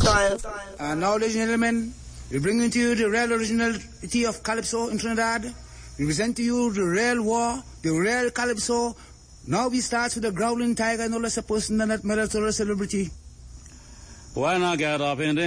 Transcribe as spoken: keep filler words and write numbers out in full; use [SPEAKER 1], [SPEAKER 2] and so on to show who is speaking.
[SPEAKER 1] style.
[SPEAKER 2] And now, ladies and gentlemen, we bring to you the real originality of Calypso in Trinidad. We present to you the real war, the real Calypso. Now we start with the growling tiger, no less a person than that military celebrity.
[SPEAKER 3] Why not get up in there?